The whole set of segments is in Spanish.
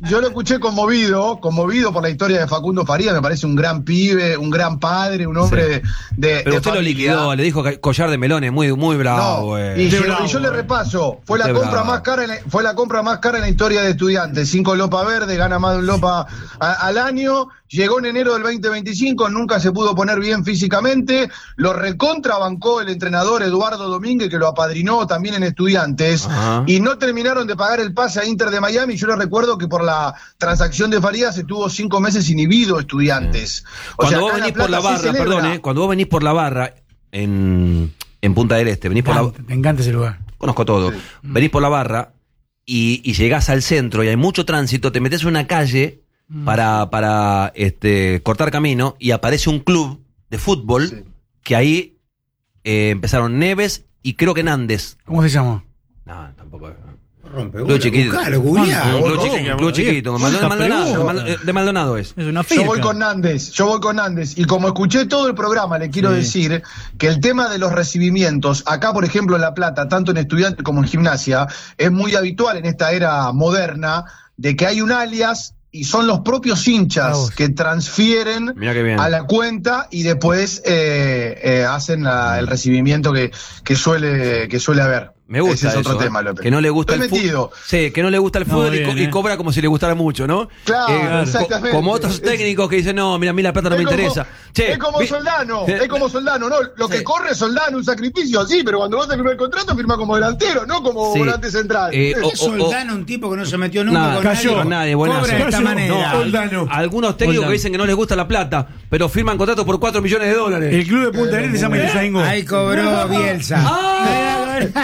yo lo escuché conmovido por la historia de Facundo Farías. Me parece un gran pibe, un gran padre, un hombre de Pero usted familia. lo liquidó, le dijo collar de melones, muy bravo. No, y yo le repaso, fue la compra más cara en la historia de Estudiantes. 5 lopas verdes, gana más de un lopa al año. Llegó en enero del 2025, nunca se pudo poner bien físicamente. Lo recontrabancó el entrenador Eduardo Domínguez, que lo apadrinó también en Estudiantes. Ajá. Y no terminaron de pagar el pase a Inter de Miami. Yo les recuerdo que por la transacción de Farías estuvo 5 meses inhibido Estudiantes. Cuando vos venís por la barra, cuando vos venís por la barra en Punta del Este, venís por la... Me encanta ese lugar. Conozco todo. Sí. Venís por la barra y llegás al centro y hay mucho tránsito, te metés en una calle para cortar camino y aparece un club de fútbol que ahí empezaron Neves y creo que Nández. ¿Cómo se llama? No, tampoco. Rompe. Club chiquito. Club chiquito. De Maldonado es. Es una firma. Yo voy con Nández. Y como escuché todo el programa, le quiero decir que el tema de los recibimientos, acá por ejemplo en La Plata, tanto en Estudiantes como en Gimnasia, es muy habitual en esta era moderna, de que hay un alias y son los propios hinchas que transfieren a la cuenta y después hacen el recibimiento que suele haber. Me gusta. Ese es otro eso, tema, López. Que no le gusta el fútbol. Sí, que no le gusta el fútbol y cobra como si le gustara mucho, ¿no? Claro, exactamente. Como otros técnicos que dicen, no, mira, a mí la plata no me interesa. Che, es como Soldano, ¿no? Lo que corre Soldano, un sacrificio, sí, pero cuando vas a firmar el contrato, firma como delantero, no como volante central. Soldano, un tipo que no se metió nunca con nadie. Cobra de esta manera. Algunos técnicos que dicen que no les gusta la plata, pero firman contratos por $4 millones. El club de Punta del Este se llama Ituzaingó. Ahí cobró Bielsa.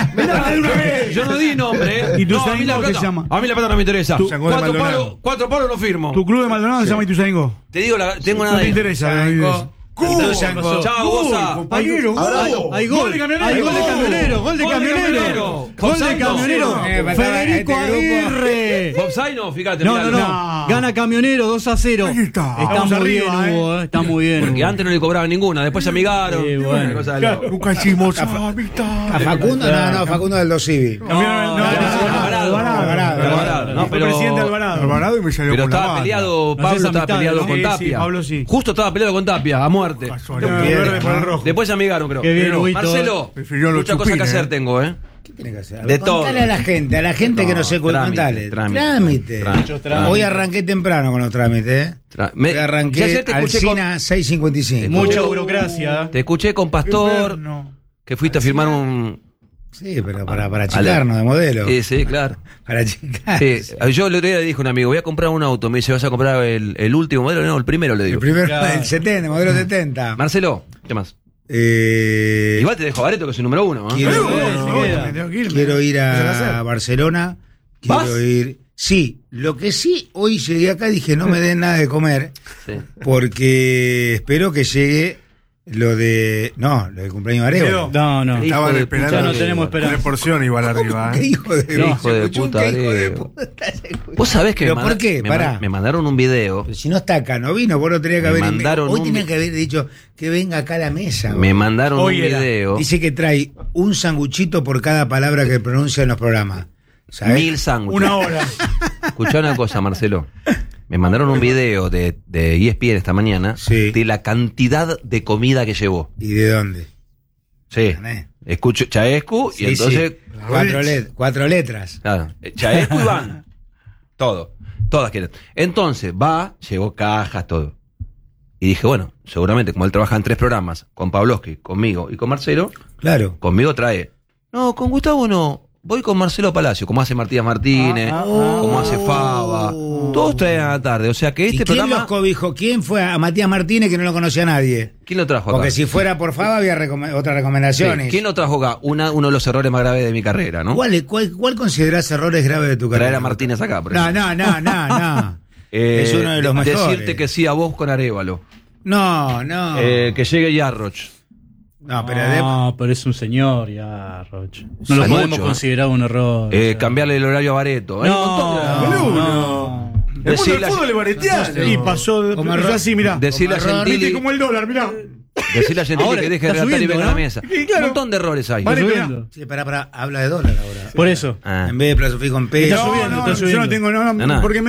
Yo no di nombre. ¿Y Ituzaingó qué se llama? A mí la plata no me interesa. 4 palos no firmo. ¿Tu club de Maldonado se llama Ituzaingó? Te digo, tengo nada de... No te interesa. Chao, Goza. Hay gol de Camionero. Gol de Camionero. Federico Aguirre. Offside no, fíjate. No. Gana Camionero 2-0. Está muy bien, Hugo. Está muy bien. Porque antes no le cobraban ninguna, después se amigaron. Nunca hicimos a Facundo, Facundo del Dosivi. Alvarado. El presidente Alvarado y me salió. Pero estaba peleado, Pablo estaba peleado con Tapia. Justo estaba peleado con Tapia, a muerte. Después se amigaron, creo. Marcelo, muchas cosas que hacer tengo, ¿Qué tiene que hacer? De todo. Contale a la gente que no sé cuál. Trámite. Hoy arranqué temprano con los trámites. Hoy arranqué Alsina 6:55. Mucha burocracia. Te escuché con Pastor, que fuiste a firmar un... Sí, pero para achicarnos de modelo. Sí, claro. Para achicar. Sí. Yo el otro día le dije a un amigo, voy a comprar un auto. Me dice, ¿vas a comprar el último modelo? No, el primero, le digo. El primero, el 70, modelo 70. Marcelo, ¿qué más? Igual te dejo Bareto, que es el número 1. Quiero ir a Barcelona. Quiero ir... Sí, lo que sí, hoy llegué acá y dije, no me den nada de comer. Sí. Porque espero que llegue... Lo del cumpleaños de Arevalo. No. Estaban esperando. Ya no tenemos esperanza. 3 porciones igual arriba. ¿Qué hijo de puta? Vos sabés que ¿por qué? Me mandaron un video. Pero si no está acá, no vino, vos no tenías que haber. Hoy tenía que haber dicho que venga acá a la mesa. Me mandaron un video. Dice que trae un sanguchito por cada palabra que pronuncia en los programas. ¿Sabés? 1000 sándwiches. 1 hora. Escuchá una cosa, Marcelo. Me mandaron un video de ESPN esta mañana de la cantidad de comida que llevó. ¿Y de dónde? Sí. Escucho Chaescu y entonces... 4 letras. Claro. Chaescu y Van. Todo. Todas quieren. Entonces, llegó cajas, todo. Y dije, bueno, seguramente como él trabaja en 3 programas, con Pavlovsky, conmigo y con Marcelo, claro, conmigo trae. No, con Gustavo no. Voy con Marcelo Palacio, como hace Matías Martínez, como hace Fava. Todos traen a la tarde. O sea que este programa. ¿Quién los cobijó? ¿Quién fue a Matías Martínez que no lo conocía nadie? ¿Quién lo trajo acá? Porque si fuera por Fava había otras recomendaciones. Sí. ¿Quién lo trajo acá? Uno de los errores más graves de mi carrera, ¿no? ¿Cuál considerás errores graves de tu carrera? Traer a Martínez acá, por ejemplo. No. Es uno de los mejores. Decirte que sí a vos con Arévalo. No. Que llegue Yarroch. Pero es un señor ya, Roche. No lo podemos considerar un error. Cambiarle el horario a Bareto. No. El fútbol es bareteano. Y pasó así, mirá. Decirle a Gentili como el dólar, mirá. Decirle a Gentili que deje de relatar y venga a la mesa. Un montón de errores hay. Sí, pará, habla de dólar ahora. Por eso. En vez de Plazo Fijo en peso. Yo no tengo, porque